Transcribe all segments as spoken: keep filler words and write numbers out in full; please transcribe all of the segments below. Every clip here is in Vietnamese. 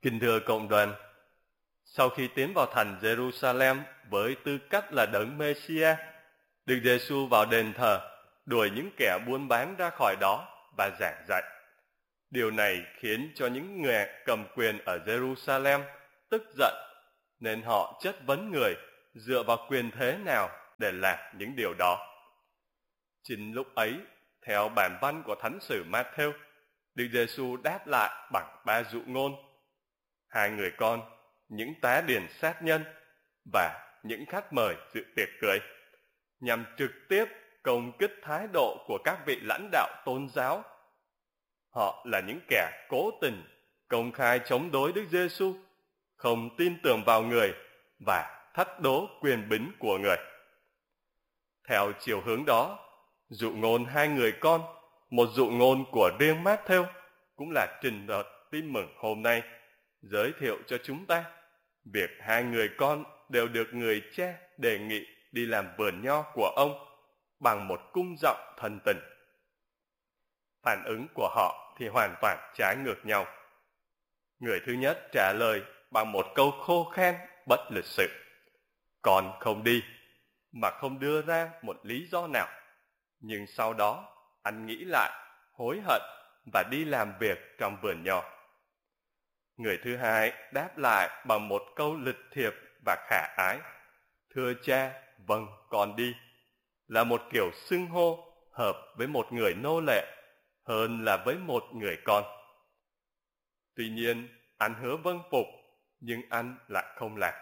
Kính thưa cộng đoàn, sau khi tiến vào thành Jerusalem với tư cách là đấng Messiah, Đức Giêsu vào đền thờ đuổi những kẻ buôn bán ra khỏi đó và giảng dạy. Điều này khiến cho những người cầm quyền ở Jerusalem tức giận, nên họ chất vấn người dựa vào quyền thế nào để làm những điều đó. Chính lúc ấy, theo bản văn của Thánh sử Ma-thêu, Đức Giêsu đáp lại bằng ba dụ ngôn: hai người con, những tá điền sát nhân và những khách mời dự tiệc cưới, nhằm trực tiếp công kích thái độ của các vị lãnh đạo tôn giáo. Họ là những kẻ cố tình công khai chống đối Đức Giêsu, không tin tưởng vào người và thách đố quyền bính của người. Theo chiều hướng đó, dụ ngôn hai người con, một dụ ngôn của riêng Ma-thêu, cũng là trình đợt tin mừng hôm nay, giới thiệu cho chúng ta việc hai người con đều được người cha đề nghị đi làm vườn nho của ông bằng một cung giọng thân tình. Phản ứng của họ thì hoàn toàn trái ngược nhau. Người thứ nhất trả lời bằng một câu khô khan bất lịch sự: "Con không đi", mà không đưa ra một lý do nào. Nhưng sau đó, anh nghĩ lại, hối hận và đi làm việc trong vườn nho. Người thứ hai đáp lại bằng một câu lịch thiệp và khả ái: "Thưa cha, vâng, con đi", là một kiểu xưng hô hợp với một người nô lệ hơn là với một người con. Tuy nhiên, anh hứa vâng phục, nhưng anh lại không làm.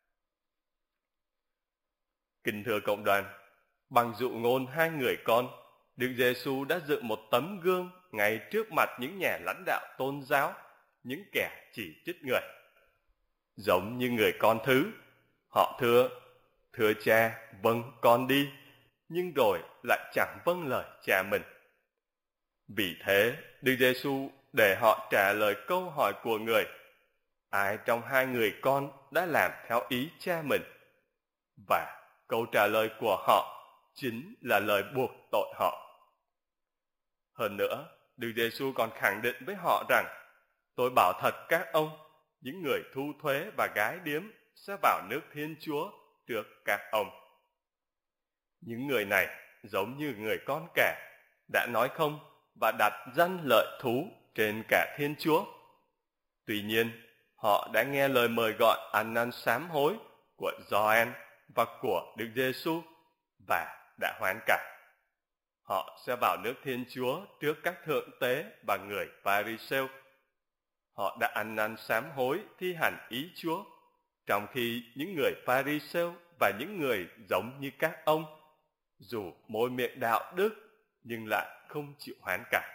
Kính thưa cộng đoàn, bằng dụ ngôn hai người con, Đức Giêsu đã dựng một tấm gương ngay trước mặt những nhà lãnh đạo tôn giáo, những kẻ chỉ trích người. Giống như người con thứ, họ thưa: "Thưa cha, vâng, con đi", nhưng rồi lại chẳng vâng lời cha mình. Vì thế, Đức Giêsu để họ trả lời câu hỏi của người: ai trong hai người con đã làm theo ý cha mình? Và câu trả lời của họ chính là lời buộc tội họ. Hơn nữa, Đức Giêsu còn khẳng định với họ rằng: "Tôi bảo thật các ông, những người thu thuế và gái điếm sẽ vào nước Thiên Chúa trước các ông." Những người này giống như người con cả, đã nói không và đặt danh lợi thú trên cả Thiên Chúa. Tuy nhiên, họ đã nghe lời mời gọi ăn năn sám hối của Gioan và của Đức Giêsu và đã hoán cải. Họ sẽ vào nước Thiên Chúa trước các thượng tế và người Pha-ri-sêu. Họ đã ăn năn sám hối thi hành ý Chúa, trong khi những người Pha-ri-sêu và những người giống như các ông, dù môi miệng đạo đức nhưng lại không chịu hoán cải.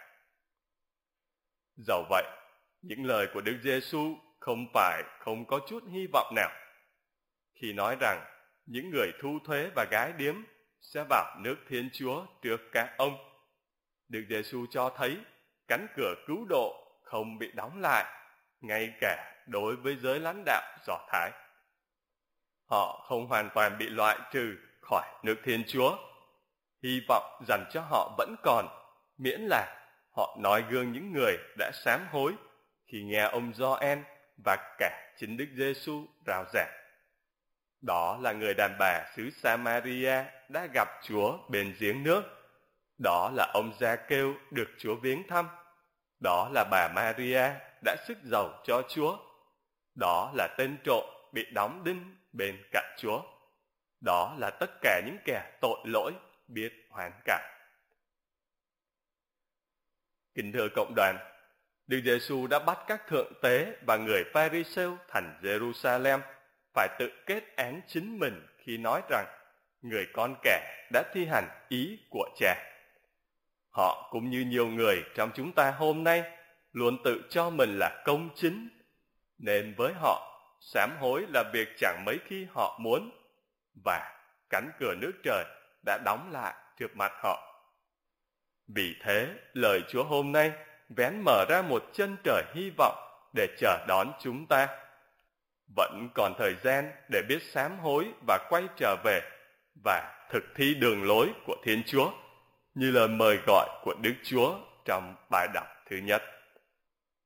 Dẫu vậy, những lời của Đức Giêsu không phải không có chút hy vọng nào. Khi nói rằng những người thu thuế và gái điếm sẽ vào nước Thiên Chúa trước các ông, Đức Giêsu cho thấy cánh cửa cứu độ không bị đóng lại, ngay cả đối với giới lãnh đạo Do Thái. Họ không hoàn toàn bị loại trừ khỏi nước Thiên Chúa. Hy vọng dành cho họ vẫn còn, miễn là họ nói gương những người đã sám hối khi nghe ông Gioan và cả chính Đức Giêsu rao giảng. Đó là người đàn bà xứ Samaria đã gặp Chúa bên giếng nước. Đó là ông Gia-kêu được Chúa viếng thăm. Đó là bà Maria đã sức dầu cho Chúa. Đó là tên trộm bị đóng đinh bên cạnh Chúa. Đó là tất cả những kẻ tội lỗi biết hoán cải. Kính thưa cộng đoàn, Đức Giêsu đã bắt các thượng tế và người Pha-ri-sêu thành Jerusalem phải tự kết án chính mình khi nói rằng người con kẻ đã thi hành ý của cha. Họ cũng như nhiều người trong chúng ta hôm nay luôn tự cho mình là công chính, nên với họ, sám hối là việc chẳng mấy khi họ muốn, và cánh cửa nước trời đã đóng lại trước mặt họ. Vì thế, lời Chúa hôm nay vén mở ra một chân trời hy vọng để chờ đón chúng ta. Vẫn còn thời gian để biết sám hối và quay trở về và thực thi đường lối của Thiên Chúa, như lời mời gọi của Đức Chúa trong bài đọc thứ nhất.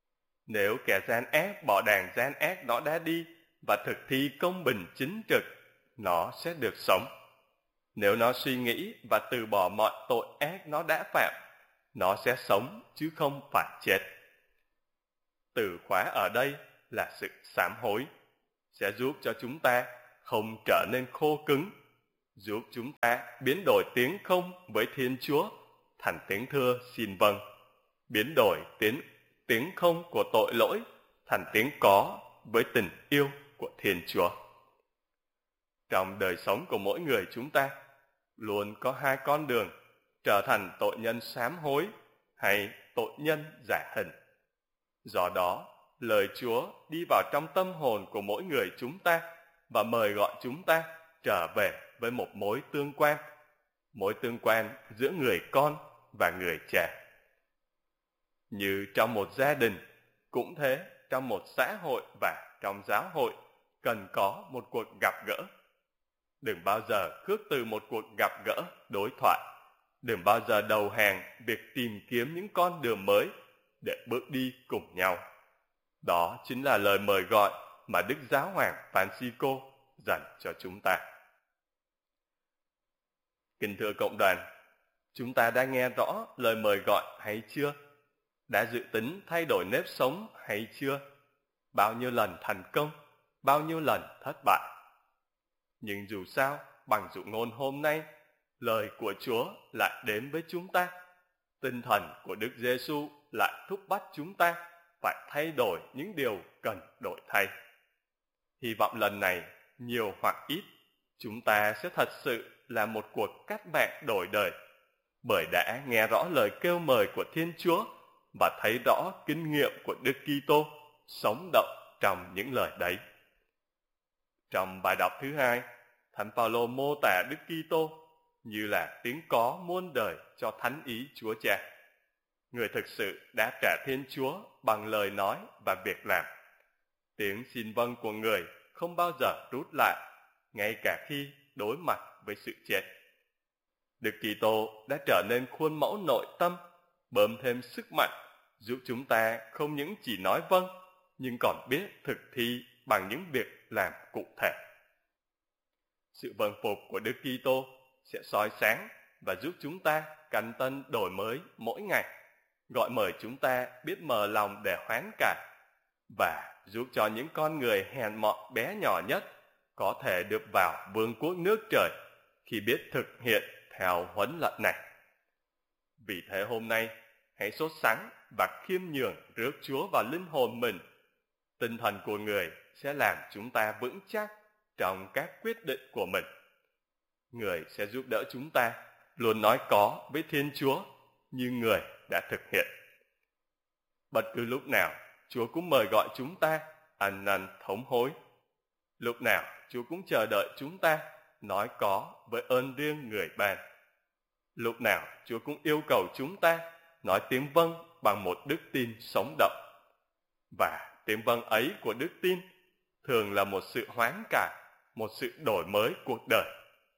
Nếu kẻ gian ác bỏ đàn gian ác nó đã đi và thực thi công bình chính trực, nó sẽ được sống. Nếu nó suy nghĩ và từ bỏ mọi tội ác nó đã phạm, nó sẽ sống chứ không phải chết. Từ khóa ở đây là sự sám hối, sẽ giúp cho chúng ta không trở nên khô cứng, giúp chúng ta biến đổi tiếng không với Thiên Chúa thành tiếng thưa xin vâng, biến đổi tiếng, tiếng không của tội lỗi thành tiếng có với tình yêu của Thiên Chúa. Trong đời sống của mỗi người chúng ta, luôn có hai con đường, trở thành tội nhân sám hối hay tội nhân giả hình. Do đó, lời Chúa đi vào trong tâm hồn của mỗi người chúng ta và mời gọi chúng ta trở về với một mối tương quan, mối tương quan giữa người con và người cha. Như trong một gia đình, cũng thế trong một xã hội và trong giáo hội cần có một cuộc gặp gỡ. Đừng bao giờ khước từ một cuộc gặp gỡ đối thoại. Đừng bao giờ đầu hàng việc tìm kiếm những con đường mới để bước đi cùng nhau. Đó chính là lời mời gọi mà Đức Giáo hoàng Francisco dành cho chúng ta. Kính thưa cộng đoàn, chúng ta đã nghe rõ lời mời gọi hay chưa? Đã dự tính thay đổi nếp sống hay chưa? Bao nhiêu lần thành công, bao nhiêu lần thất bại? Nhưng dù sao, bằng dụ ngôn hôm nay, lời của Chúa lại đến với chúng ta. Tinh thần của Đức Giêsu lại thúc bắt chúng ta phải thay đổi những điều cần đổi thay. Hy vọng lần này, nhiều hoặc ít, chúng ta sẽ thật sự là một cuộc cách mạng đổi đời, bởi đã nghe rõ lời kêu mời của Thiên Chúa và thấy rõ kinh nghiệm của Đức Kitô sống động trong những lời đấy. Trong bài đọc thứ hai, Thánh Phaolô mô tả Đức Kitô như là tiếng có muôn đời cho thánh ý Chúa Cha. Người thực sự đã trả Thiên Chúa bằng lời nói và việc làm. Tiếng xin vâng của người không bao giờ rút lại, ngay cả khi đối mặt với sự chết. Đức Kitô đã trở nên khuôn mẫu nội tâm, bơm thêm sức mạnh, giúp chúng ta không những chỉ nói vâng, nhưng còn biết thực thi bằng những việc làm cụ thể. Sự vâng phục của Đức Kitô sẽ soi sáng và giúp chúng ta canh tân đổi mới mỗi ngày, gọi mời chúng ta biết mở lòng để hoán cải, và giúp cho những con người hèn mọn bé nhỏ nhất có thể được vào vương quốc nước trời khi biết thực hiện theo huấn lệnh này. Vì thế hôm nay, hãy sốt sắng và khiêm nhường rước Chúa vào linh hồn mình. Tinh thần của người sẽ làm chúng ta vững chắc trong các quyết định của mình. Người sẽ giúp đỡ chúng ta luôn nói có với Thiên Chúa như người đã thực hiện. Bất cứ lúc nào, Chúa cũng mời gọi chúng ta ăn năn thống hối. Lúc nào, Chúa cũng chờ đợi chúng ta nói có với ơn riêng người ban. Lúc nào, Chúa cũng yêu cầu chúng ta nói tiếng vâng bằng một đức tin sống động. Và tiếng vâng ấy của đức tin thường là một sự hoán cải, một sự đổi mới cuộc đời.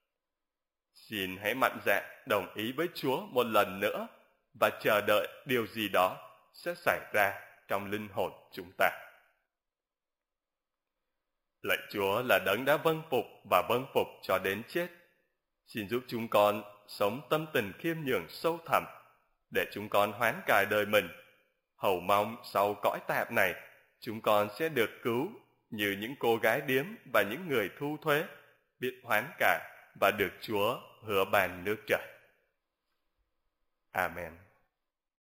Xin hãy mạnh dạn đồng ý với Chúa một lần nữa và chờ đợi điều gì đó sẽ xảy ra trong linh hồn chúng ta. Lạy Chúa là đấng đã vâng phục và vâng phục cho đến chết. Xin giúp chúng con sống tâm tình khiêm nhường sâu thẳm để chúng con hoán cải đời mình. Hầu mong sau cõi tạm này, chúng con sẽ được cứu như những cô gái điếm và những người thu thuế, biết hoán cải và được Chúa hứa ban nước trời. Amen.